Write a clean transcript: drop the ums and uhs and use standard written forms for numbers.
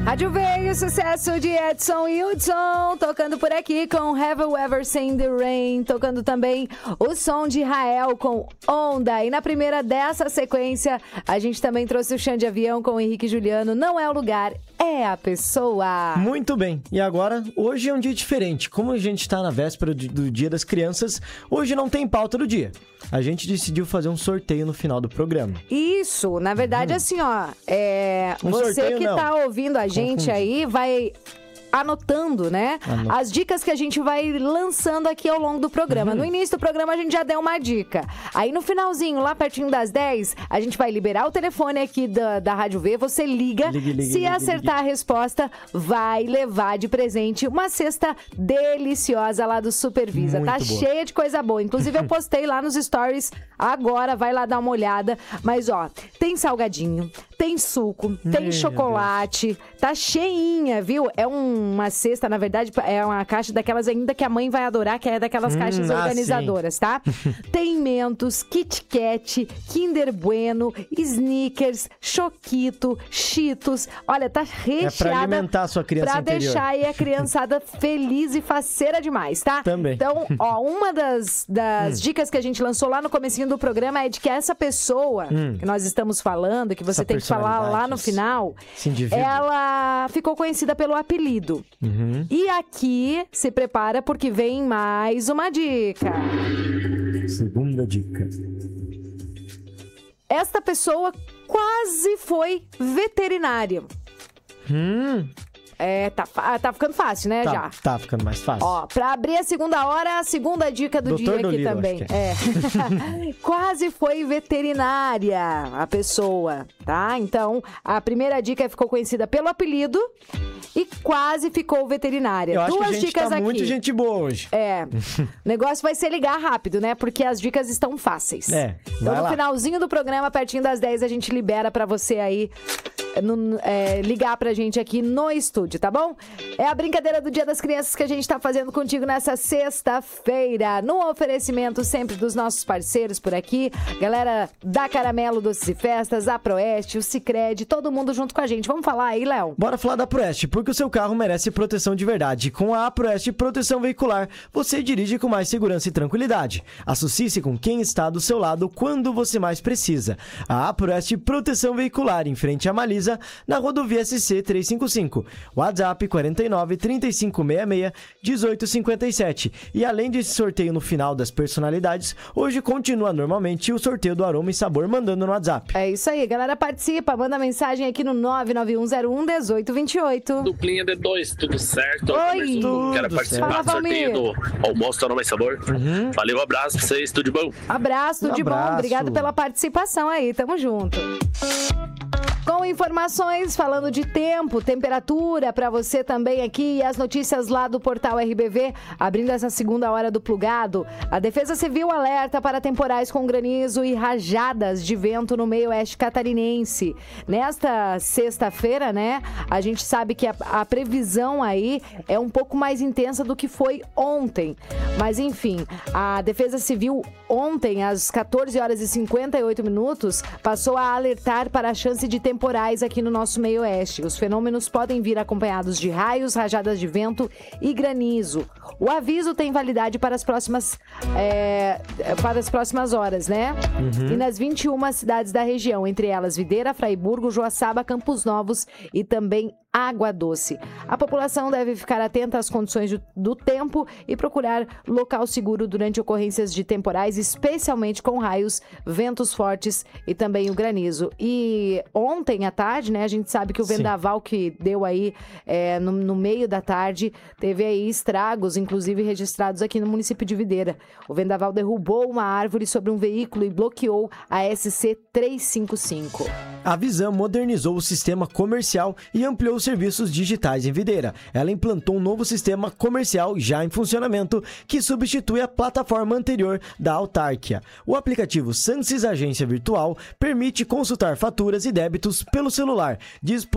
Rádio Veio, sucesso de Edson e Hudson, tocando por aqui com Have You Ever Seen the Rain, tocando também o som de Rael com Onda. E na primeira dessa sequência, a gente também trouxe o Chão de Avião com o Henrique e Juliano, Não é o Lugar, é a Pessoa. Muito bem, e agora, hoje é um dia diferente. Como a gente está na véspera do Dia das Crianças, hoje não tem pauta do dia. A gente decidiu fazer um sorteio no final do programa. Isso, na verdade, assim, ó, você que tá ouvindo a gente aí vai anotando, né? As dicas que a gente vai lançando aqui ao longo do programa. No início do programa a gente já deu uma dica. Aí no finalzinho, lá pertinho das 10, a gente vai liberar o telefone aqui da Rádio V. Você liga. Se acertar a resposta, vai levar de presente uma cesta deliciosa lá do Supervisa. Muito tá boa. cheia de coisa boa. Inclusive eu postei lá nos stories agora. Vai lá dar uma olhada. Mas ó, tem salgadinho, tem suco, tem chocolate. Tá cheinha, viu? É uma cesta, na verdade, é uma caixa daquelas ainda que a mãe vai adorar, que é daquelas caixas organizadoras, tá? Tem Mentos, Kit Kat, Kinder Bueno, Snickers, Choquito, Cheetos. Olha, tá recheada. É pra alimentar a sua criança pra interior. deixar aí a criançada feliz e faceira demais, tá? Também. Então, ó, uma das dicas que a gente lançou lá no comecinho do programa é de que essa pessoa que nós estamos falando, que você Essa tem que falar lá no final, esse indivíduo. ela ficou conhecida pelo apelido. E aqui, se prepara porque vem mais uma dica. Segunda dica. Esta pessoa quase foi veterinária. Tá ficando fácil, né, já? Tá ficando mais fácil. Ó, pra abrir a segunda hora, a segunda dica do Doutor dia aqui Dolittle, também. acho Quase foi veterinária a pessoa, tá? Então, a primeira dica ficou conhecida pelo apelido e quase ficou veterinária. Eu acho Duas que a gente dicas tá aqui. muito gente boa hoje. O negócio vai ser ligar rápido, né? Porque as dicas estão fáceis. Então, vai no lá. finalzinho do programa, pertinho das 10, a gente libera pra você aí ligar pra gente aqui no estúdio, tá bom? É a brincadeira do Dia das Crianças que a gente tá fazendo contigo nessa sexta-feira, no oferecimento sempre dos nossos parceiros por aqui, galera da Caramelo Doces e Festas, a Proeste, o Sicredi, todo mundo junto com a gente. Vamos falar aí, Léo? Bora falar da Proeste, porque o seu carro merece proteção de verdade. Com a Proeste Proteção Veicular, você dirige com mais segurança e tranquilidade. Associe-se com quem está do seu lado quando você mais precisa. A Proeste Proteção Veicular, em frente à Malisa, na rodovia SC 355. WhatsApp 49 3566 1857. E além desse sorteio no final das personalidades, hoje continua normalmente o sorteio do aroma e sabor mandando no WhatsApp. É isso aí, galera, participa, manda mensagem aqui no 991011828. Duplinha D2, tudo certo? Oi. Quero participar Fala, do sorteio do almoço do Aroma e Sabor. Valeu, um abraço pra vocês, tudo de bom? Abraço, tudo de bom. Abraço. Obrigado pela participação aí, tamo junto. Com informações, falando de tempo, temperatura para você também aqui e as notícias lá do portal RBV, abrindo essa segunda hora do Plugado. A Defesa Civil alerta para temporais com granizo e rajadas de vento no meio oeste catarinense. Nesta sexta-feira, né, a gente sabe que a previsão aí é um pouco mais intensa do que foi ontem. Mas enfim, a Defesa Civil ontem, às 14 horas e 58 minutos, passou a alertar para a chance de temporais aqui no nosso meio oeste. Os fenômenos podem vir acompanhados de raios, rajadas de vento e granizo. O aviso tem validade para as próximas horas, né? E nas 21 cidades da região, entre elas Videira, Fraiburgo, Joaçaba, Campos Novos e também Água Doce. A população deve ficar atenta às condições do tempo e procurar local seguro durante ocorrências de temporais, especialmente com raios, ventos fortes e também o granizo. E ontem à tarde, né, a gente sabe que o vendaval que deu aí no meio da tarde teve aí estragos, inclusive registrados aqui no município de Videira. O vendaval derrubou uma árvore sobre um veículo e bloqueou a SC 355. A Visam modernizou o sistema comercial e ampliou os serviços digitais em Videira. Ela implantou um novo sistema comercial já em funcionamento que substitui a plataforma anterior da autarquia. O aplicativo Sansis Agência Virtual permite consultar faturas e débitos pelo celular,